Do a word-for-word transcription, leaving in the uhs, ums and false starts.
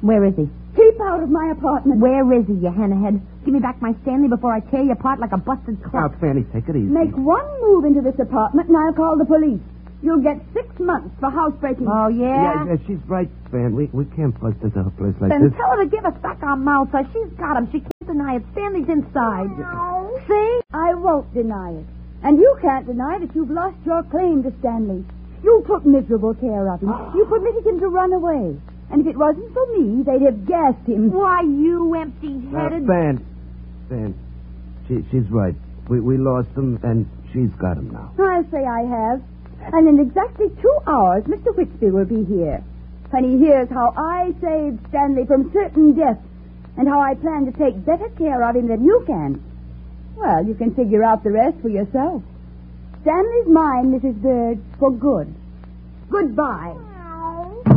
Where is he? Keep out of my apartment. Where is he, you hennahead? Give me back my Stanley before I tear you apart like a busted clock. Now, Fanny, take it easy. Make one move into this apartment and I'll call the police. You'll get six months for housebreaking. Oh, yeah? Yeah, yeah, she's right, Fan. We we can't bust into her place like Then this. tell her to give us back our mouths. So she's got him. She can't deny it. Stanley's inside. No. See? I won't deny it. And you can't deny that you've lost your claim to Stanley. You took miserable care of him. You permitted him to run away. And if it wasn't for me, they'd have gassed him. Why, you Uh, empty-headed... Fan, Fan, she, she's right. We we lost him, and she's got him now. I'll say I have. And in exactly two hours, Mister Whitby will be here. When he hears how I saved Stanley from certain death and how I plan to take better care of him than you can, well, you can figure out the rest for yourself. Stanley's mine, Missus Bird, for good. Goodbye.